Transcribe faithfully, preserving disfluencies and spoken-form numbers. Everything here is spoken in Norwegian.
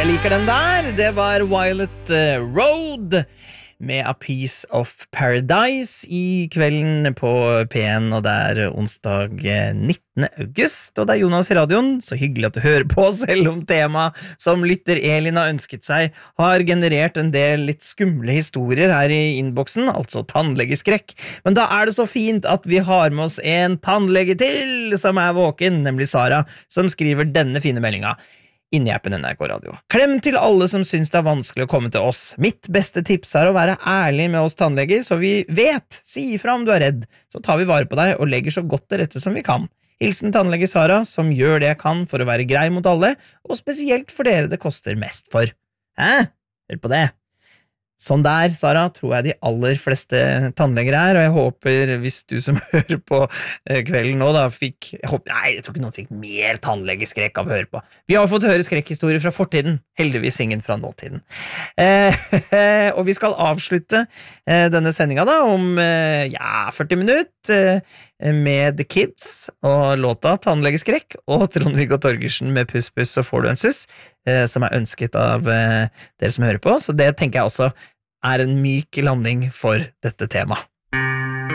Jeg liker den der. Det var Violet eh, Road med A Piece of Paradise i kvelden på P en, og det er onsdag eh, nittende august, og det er Jonas i radioen. Så hyggelig at du hører på, selv om tema som lytter Elin har ønsket seg har generert en del litt skumle historier her i innboksen, altså tannlegeskrekk. Men da er det så fint at vi har med oss en tannlege til som er våken, nemlig Sara, som skriver denne fine meldinga inni appen N R K Radio. Klem til alle som syns det er vanskelig å komme til oss. Mitt beste tips er å være ærlig med oss tannleger, så vi vet. Si ifra om du er redd, så tar vi vare på deg og legger så godt til rette som vi kan. Hilsen tannlege Sara, som gjør det jeg kan for å være grei mot alle, og spesielt for dere det koster mest for. Hæ? Hør på det. Sånn der, Sara, tror jeg de aller fleste tannleger er, og jeg håper, hvis du som hører på kvelden nå da, fikk, jeg håper, nei, jeg tror ikke noen fikk mer tannlegeskrekk av å høre på. Vi har fått høre skrekkhistorier fra fortiden, heldigvis ingen fra nåtiden. Eh, og vi skal avslutte eh, denne sendinga da, om eh, ja, førti minutter, eh, med The Kids og låta Tannlegeskrekk, og Trond-Viggo Torgersen med Puss Puss så får du en suss, eh, som er ønsket av eh, dere som hører på, så det tenker jeg også er en myk landing for dette temaet.